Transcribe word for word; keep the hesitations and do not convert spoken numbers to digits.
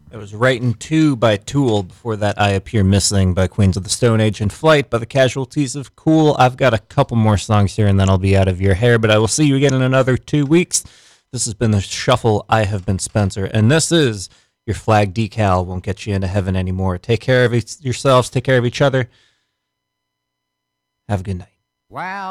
It was Right in Two by Tool. Before that, I Appear Missing by Queens of the Stone Age, and Flight by the Casualties of Cool. I've got a couple more songs here, and then I'll be out of your hair, but I will see you again in another two weeks. This has been The Shuffle. I have been Spencer, and this is Your Flag Decal Won't Get You Into Heaven Anymore. Take care of yourselves. Take care of each other. Have a good night. Wow.